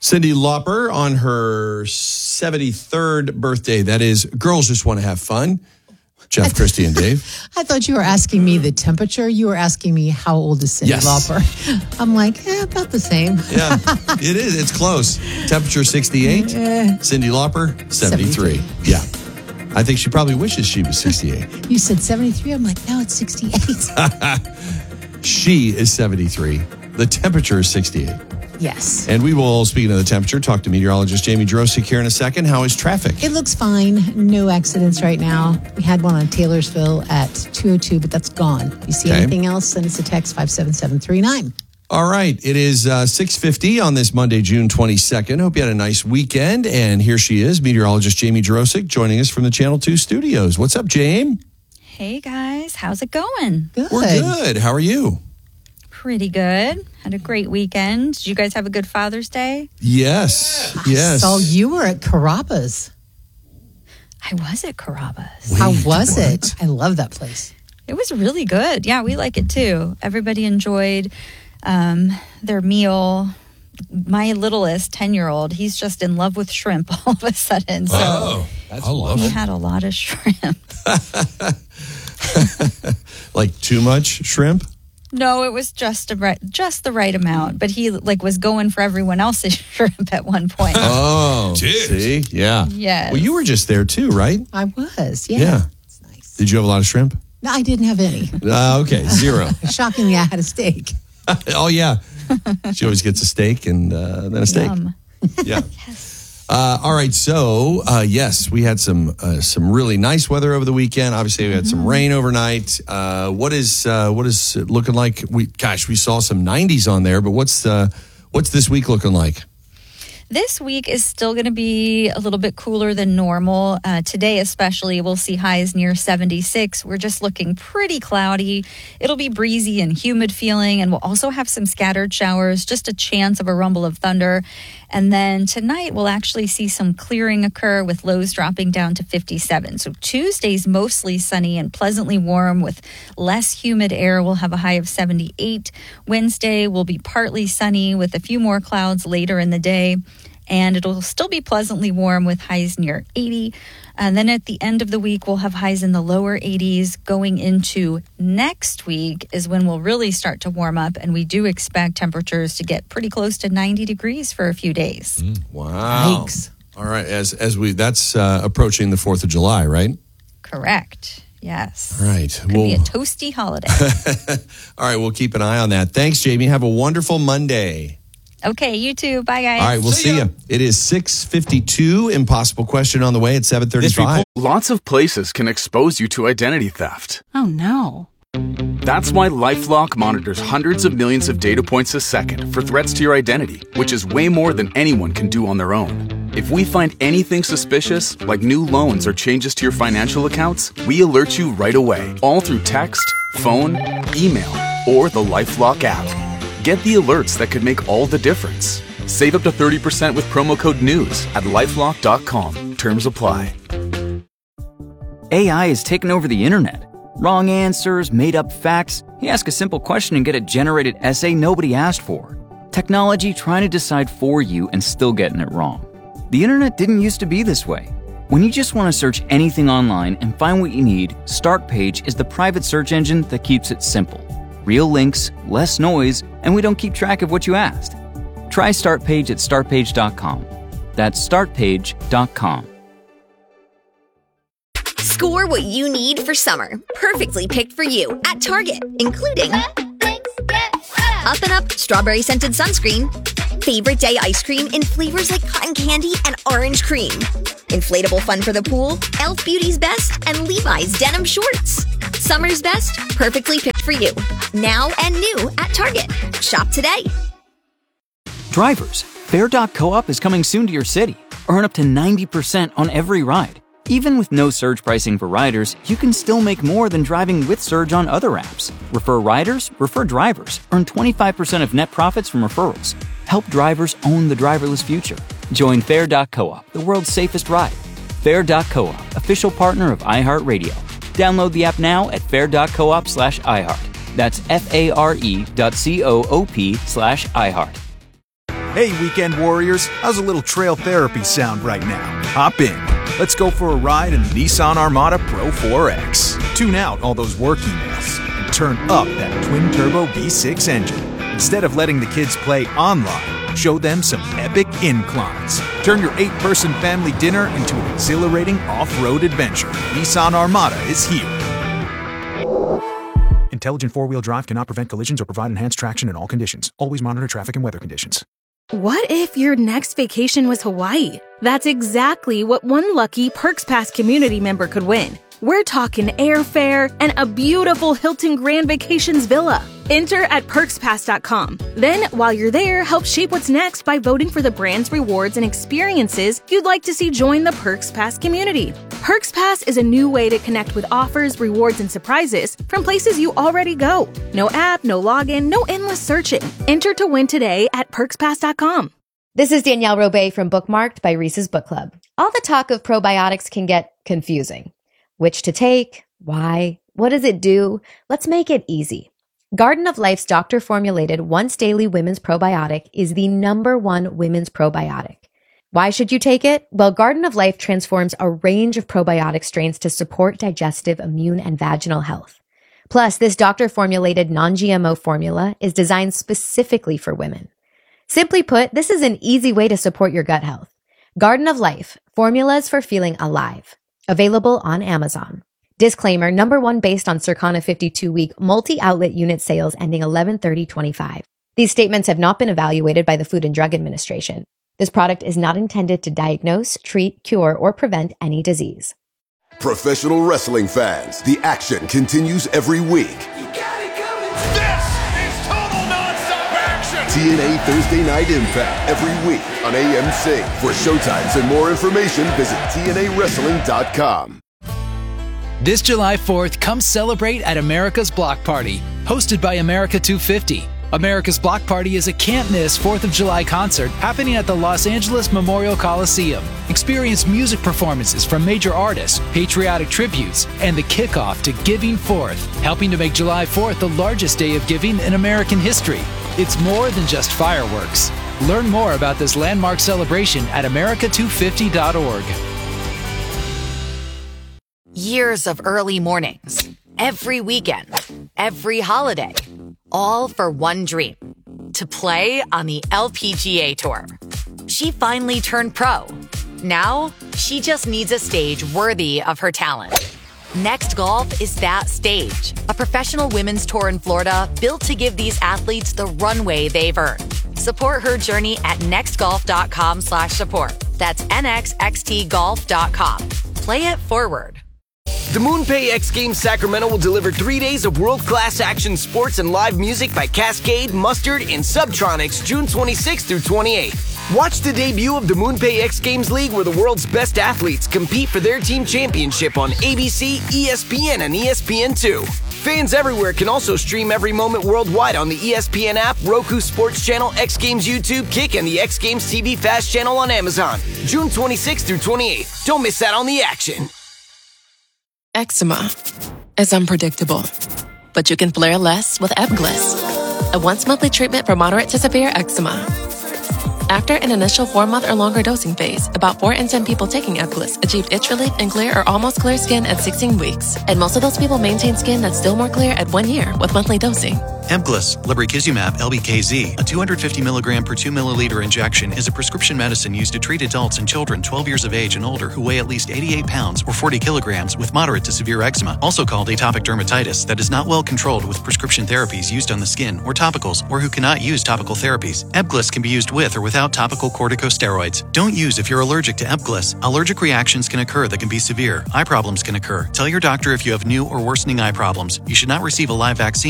Cyndi Lauper on her 73rd birthday. That is, girls just want to have fun. Jeff, Christy, and Dave. I thought you were asking me the temperature. You were asking me how old is Cyndi Lauper. I'm like, about the same. Yeah, it is. It's close. Temperature 68. Cyndi Lauper, 73. Yeah. I think she probably wishes she was 68. You said 73. I'm like, no, it's 68. She is 73. The temperature is 68. Yes. And we will, speaking of the temperature, talk to meteorologist Jamie Drosik here in a second. How is traffic? It looks fine. No accidents right now. We had one on Taylorsville at 2:02, but that's gone. If you see anything else, send us a text 57739. All right. It is 6:50 on this Monday, June 22nd. Hope you had a nice weekend. And here she is, meteorologist Jamie Drosik, joining us from the Channel 2 studios. What's up, Jamie? Hey, guys. How's it going? Good. We're good. How are you? Pretty good. Had a great weekend. Did you guys have a good Father's Day? Yes. So you were at Carrabba's. I was at Carrabba's. How was it? I love that place. It was really good. Yeah, we like it too. Everybody enjoyed their meal. My littlest 10-year-old, he's just in love with shrimp all of a sudden. So he had a lot of shrimp. Like too much shrimp? No, it was just the right amount. But he was going for everyone else's shrimp at one point. Oh, see? Yeah. Yes. Well, you were just there too, right? I was, yeah. Yeah. It's nice. Did you have a lot of shrimp? No, I didn't have any. Okay, zero. Shockingly, I had a steak. Oh, yeah. She always gets a steak and then a steak. Yum. Yeah. All right. So, yes, we had some really nice weather over the weekend. Obviously, we had some rain overnight. What is it looking like? We saw some 90s on there, but what's this week looking like? This week is still going to be a little bit cooler than normal. Today especially, we'll see highs near 76. We're just looking pretty cloudy. It'll be breezy and humid feeling, and we'll also have some scattered showers, just a chance of a rumble of thunder. And then tonight, we'll actually see some clearing occur with lows dropping down to 57. So Tuesday's mostly sunny and pleasantly warm with less humid air. We'll have a high of 78. Wednesday will be partly sunny with a few more clouds later in the day. And it'll still be pleasantly warm with highs near 80. And then at the end of the week, we'll have highs in the lower 80s. Going into next week is when we'll really start to warm up. And we do expect temperatures to get pretty close to 90 degrees for a few days. Wow. Yikes. All right. That's approaching the 4th of July, right? Correct. Yes. All right. Could be a toasty holiday. All right. We'll keep an eye on that. Thanks, Jamie. Have a wonderful Monday. Okay, you too. Bye, guys. All right, we'll see you. It is 6:52. Impossible question on the way at 7:35. Lots of places can expose you to identity theft. Oh, no. That's why LifeLock monitors hundreds of millions of data points a second for threats to your identity, which is way more than anyone can do on their own. If we find anything suspicious, like new loans or changes to your financial accounts, we alert you right away, all through text, phone, email, or the LifeLock app. Get the alerts that could make all the difference. Save up to 30% with promo code NEWS at LifeLock.com. Terms apply. AI has taken over the internet. Wrong answers, made-up facts. You ask a simple question and get a generated essay nobody asked for. Technology trying to decide for you and still getting it wrong. The internet didn't used to be this way. When you just want to search anything online and find what you need, Startpage is the private search engine that keeps it simple. Real links, less noise, and we don't keep track of what you asked. Try Startpage at startpage.com. That's startpage.com. Score what you need for summer. Perfectly picked for you at Target, including Up and Up Strawberry Scented Sunscreen, Favorite Day Ice Cream in flavors like cotton candy and orange cream, Inflatable Fun for the Pool, Elf Beauty's Best, and Levi's Denim Shorts. Summer's best, perfectly picked for you. Now and new at Target. Shop today. Drivers, Fair.coop is coming soon to your city. Earn up to 90% on every ride. Even with no surge pricing for riders, you can still make more than driving with Surge on other apps. Refer riders, refer drivers. Earn 25% of net profits from referrals. Help drivers own the driverless future. Join Fair.coop, the world's safest ride. Fair.coop, official partner of iHeartRadio. Download the app now at fair.coop/iHeart. That's FARE.coop/iHeart. Hey, weekend warriors, how's a little trail therapy sound right now? Hop in. Let's go for a ride in the Nissan Armada Pro 4X. Tune out all those work emails and turn up that twin-turbo V6 engine. Instead of letting the kids play online, show them some epic inclines. Turn your 8-person family dinner into an exhilarating off-road adventure. Nissan Armada is here. Intelligent four-wheel drive cannot prevent collisions or provide enhanced traction in all conditions. Always monitor traffic and weather conditions. What if your next vacation was Hawaii? That's exactly what one lucky Perks Pass community member could win. We're talking airfare and a beautiful Hilton Grand Vacations villa. Enter at perkspass.com. Then, while you're there, help shape what's next by voting for the brands, rewards, and experiences you'd like to see join the Perks Pass community. Perks Pass is a new way to connect with offers, rewards, and surprises from places you already go. No app, no login, no endless searching. Enter to win today at perkspass.com. This is Danielle Robay from Bookmarked by Reese's Book Club. All the talk of probiotics can get confusing. Which to take? Why? What does it do? Let's make it easy. Garden of Life's doctor-formulated once-daily women's probiotic is the #1 women's probiotic. Why should you take it? Well, Garden of Life transforms a range of probiotic strains to support digestive, immune, and vaginal health. Plus, this doctor-formulated non-GMO formula is designed specifically for women. Simply put, this is an easy way to support your gut health. Garden of Life, formulas for feeling alive. Available on Amazon. Disclaimer, #1 based on Circana 52-week multi-outlet unit sales ending 11/30/25. These statements have not been evaluated by the Food and Drug Administration. This product is not intended to diagnose, treat, cure, or prevent any disease. Professional wrestling fans, the action continues every week. This is total nonstop action! TNA Thursday Night Impact every week on AMC. For showtimes and more information, visit TNAWrestling.com. This July 4th, come celebrate at America's Block Party, hosted by America 250. America's Block Party is a can't-miss 4th of July concert happening at the Los Angeles Memorial Coliseum. Experience music performances from major artists, patriotic tributes, and the kickoff to Giving Forth, helping to make July 4th the largest day of giving in American history. It's more than just fireworks. Learn more about this landmark celebration at america250.org. Years of early mornings, every weekend, every holiday, all for one dream, to play on the LPGA Tour. She finally turned pro. Now, she just needs a stage worthy of her talent. Next Golf is that stage, a professional women's tour in Florida built to give these athletes the runway they've earned. Support her journey at nextgolf.com/support. That's nxxtgolf.com. Play it forward. The MoonPay X Games Sacramento will deliver 3 days of world-class action sports and live music by Cascade, Mustard, and Subtronics June 26th through 28th. Watch the debut of the MoonPay X Games League where the world's best athletes compete for their team championship on ABC, ESPN, and ESPN2. Fans everywhere can also stream every moment worldwide on the ESPN app, Roku Sports Channel, X Games YouTube, Kick, and the X Games TV Fast channel on Amazon. June 26th through 28th. Don't miss out on the action. Eczema is unpredictable, but you can flare less with Ebglyss, a once-monthly treatment for moderate to severe eczema. After an initial 4-month or longer dosing phase, about 4 in 10 people taking Ebglyss achieved itch relief and clear or almost clear skin at 16 weeks, and most of those people maintain skin that's still more clear at 1 year with monthly dosing. Ebglyss, lebrikizumab LBKZ, a 250 milligram per 2 milliliter injection, is a prescription medicine used to treat adults and children 12 years of age and older who weigh at least 88 pounds or 40 kilograms with moderate to severe eczema, also called atopic dermatitis, that is not well controlled with prescription therapies used on the skin or topicals, or who cannot use topical therapies. Ebglyss can be used with or without topical corticosteroids. Don't use if you're allergic to Ebglyss. Allergic reactions can occur that can be severe. Eye problems can occur. Tell your doctor if you have new or worsening eye problems. You should not receive a live vaccine